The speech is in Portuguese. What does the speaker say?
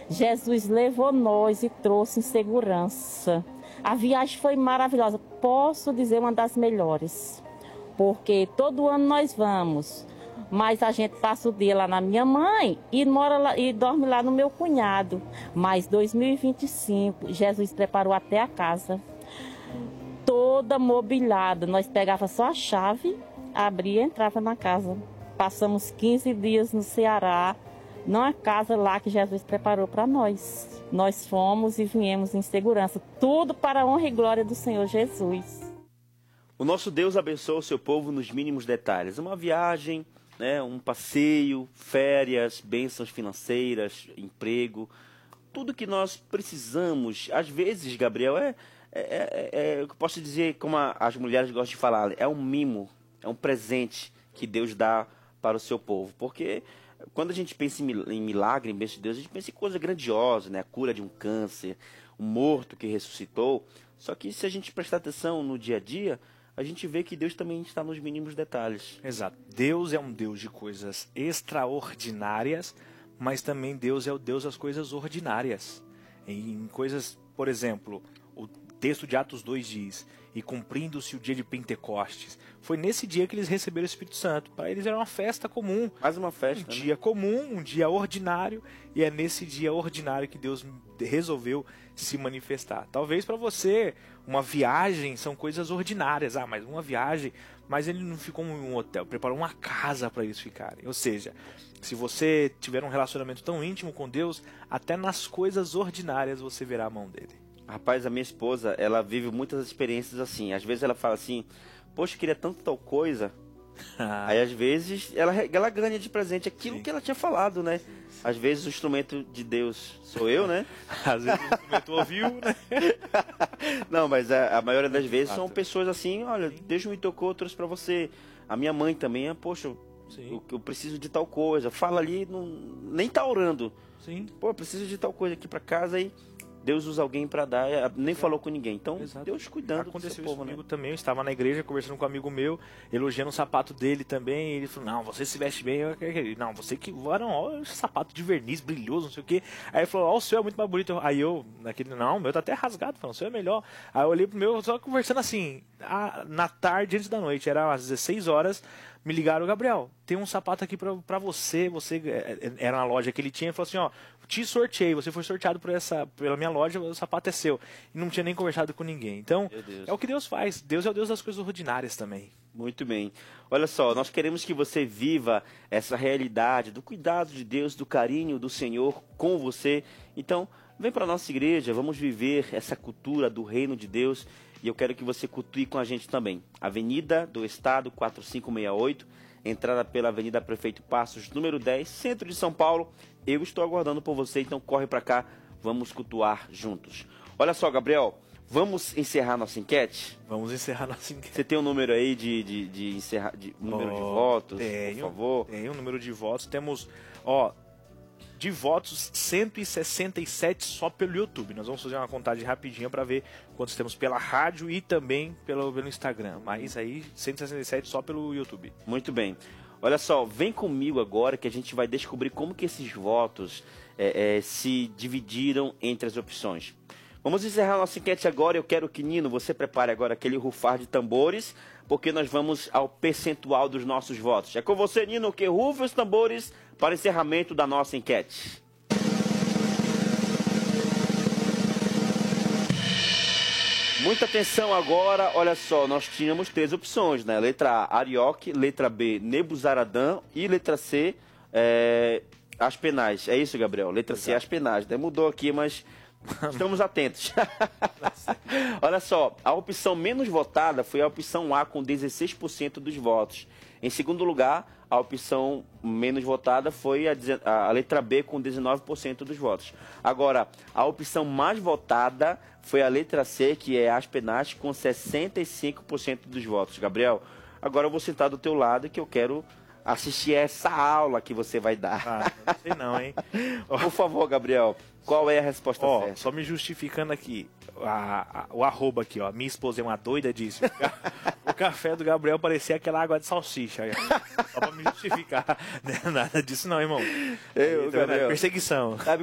Jesus levou nós e trouxe em segurança. A viagem foi maravilhosa, posso dizer uma das melhores, porque todo ano nós vamos, mas a gente passa o dia lá na minha mãe e mora lá e dorme lá no meu cunhado. Mas 2025, Jesus preparou até a casa, toda mobiliada. Nós pegava só a chave, abria e entrava na casa. Passamos 15 dias no Ceará, numa casa lá que Jesus preparou para nós. Nós fomos e viemos em segurança, tudo para a honra e glória do Senhor Jesus. O nosso Deus abençoa o seu povo nos mínimos detalhes. Uma viagem, né, um passeio, férias, bênçãos financeiras, emprego, tudo que nós precisamos. Às vezes, Gabriel, eu posso dizer, como as mulheres gostam de falar, é um mimo, é um presente que Deus dá para o seu povo. Porque quando a gente pensa em milagre, em bênção de Deus, a gente pensa em coisa grandiosa, né? A cura de um câncer, um morto que ressuscitou. Só que se a gente prestar atenção no dia a dia, a gente vê que Deus também está nos mínimos detalhes. Exato. Deus é um Deus de coisas extraordinárias, mas também Deus é o Deus das coisas ordinárias. Em coisas, por exemplo, o texto de Atos 2 diz: e cumprindo-se o dia de Pentecostes. Foi nesse dia que eles receberam o Espírito Santo. Para eles era uma festa comum. Mais uma festa, um dia comum, um dia ordinário. E é nesse dia ordinário que Deus resolveu se manifestar. Talvez para você, uma viagem são coisas ordinárias. Ah, mas uma viagem... Mas ele não ficou em um hotel, preparou uma casa para eles ficarem. Ou seja, se você tiver um relacionamento tão íntimo com Deus, até nas coisas ordinárias você verá a mão dele. Rapaz, a minha esposa, ela vive muitas experiências assim. Às vezes ela fala assim, poxa, eu queria tanto tal coisa. Aí às vezes ela ganha de presente aquilo que ela tinha falado, né? Às vezes o instrumento de Deus sou eu, né? Às vezes o instrumento ouviu, né? Não, mas a maioria das vezes são pessoas assim, olha, Deus me tocou, eu trouxe pra você. A minha mãe também, poxa, eu preciso de tal coisa. Fala ali, nem tá orando. Sim. Pô, eu preciso de tal coisa aqui pra casa e Deus usa alguém para dar, nem falou com ninguém. Então, Deus cuidando do seu povo, comigo, né? Também, eu estava na igreja conversando com um amigo meu, elogiando o sapato dele também, e ele falou, não, você se veste bem, não, você que, não, olha esse sapato de verniz brilhoso, não sei o que. Aí ele falou, ó, o seu é muito mais bonito. Aí eu, não, o meu tá até rasgado, falando, o seu é melhor. Aí eu olhei pro meu, só conversando assim, na tarde, antes da noite, era às 16 horas, me ligaram, Gabriel, tem um sapato aqui pra você, era uma loja que ele tinha, ele falou assim, ó, te sorteei, você foi sorteado pela minha loja, o sapato é seu. E não tinha nem conversado com ninguém. Então, é o que Deus faz. Deus é o Deus das coisas ordinárias também. Muito bem. Olha só, nós queremos que você viva essa realidade do cuidado de Deus, do carinho do Senhor com você. Então, vem para a nossa igreja, vamos viver essa cultura do reino de Deus. E eu quero que você cultue com a gente também. Avenida do Estado, 4568, entrada pela Avenida Prefeito Passos, número 10, centro de São Paulo. Eu estou aguardando por você, então corre para cá, vamos cultuar juntos. Olha só, Gabriel, vamos encerrar nossa enquete? Vamos encerrar nossa enquete. Você tem um número aí de encerrar, número de votos, por favor? Tem um número de votos, temos, de votos 167 só pelo YouTube. Nós vamos fazer uma contagem rapidinha para ver quantos temos pela rádio e também pelo Instagram. Mas aí 167 só pelo YouTube. Muito bem. Olha só, vem comigo agora que a gente vai descobrir como que esses votos se dividiram entre as opções. Vamos encerrar nossa enquete agora. Eu quero que, Nino, você prepare agora aquele rufar de tambores, porque nós vamos ao percentual dos nossos votos. É com você, Nino, que rufa os tambores para o encerramento da nossa enquete. Muita atenção agora, olha só, nós tínhamos 3 opções, né? Letra A, Arioque, letra B, Nebuzaradan e letra C, Aspenaz. É isso, Gabriel? Letra C, Aspenaz. Mudou aqui, mas estamos atentos. Olha só, a opção menos votada foi a opção A com 16% dos votos. Em segundo lugar, a opção menos votada foi a letra B com 19% dos votos. Agora, a opção mais votada foi a letra C, que é Aspenaz, com 65% dos votos. Gabriel, agora eu vou sentar do teu lado que eu quero assistir essa aula que você vai dar. Não sei não, hein? Por favor, Gabriel, qual é a resposta certa? Só me justificando aqui, o arroba aqui, minha esposa é uma doida disso. O café do Gabriel parecia aquela água de salsicha. Só pra me justificar. Não é nada disso não, irmão. Gabriel, perseguição.